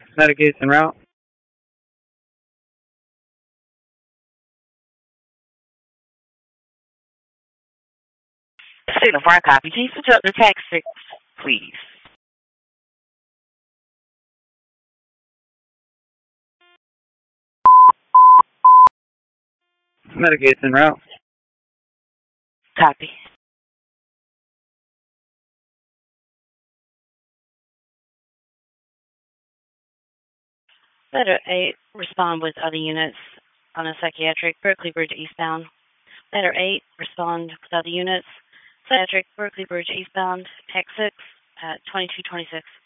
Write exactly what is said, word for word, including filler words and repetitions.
Medication route. Signal for our copy. Can you switch up the text, please? Medication route. Copy. Letter eight, respond with other units on a psychiatric, Berkeley Bridge eastbound. Letter eight, respond with other units, psychiatric, Berkeley Bridge eastbound, X six at twenty-two twenty-six.